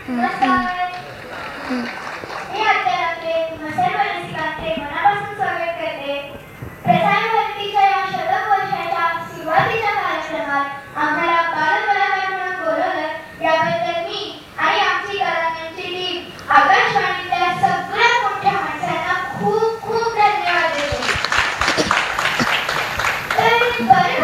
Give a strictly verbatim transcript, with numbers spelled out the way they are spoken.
नमस्कार. मी आद्या रात्रे तुम्हा सर्व रसिकांचे मनापासून स्वागत करते. प्रसार भारतीच्या या शतक वर्षाच्या सुरुवातीच्या कार्यक्रमात आम्हाला बालकलाकार म्हणून बोलवलं याबद्दल मी आणि आमची कलाकारांची टीम आकाशवाणीतल्या सगळ्या मोठ्या माणसांना खूप खूप धन्यवाद देते. तर बरं